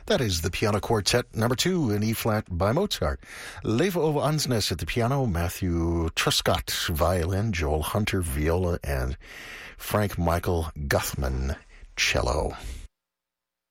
That is the Piano Quartet number 2 in E-flat by Mozart. Leva Ova Ansnes at the piano, Matthew Truscott violin, Joel Hunter viola, and Frank Michael Guthman cello.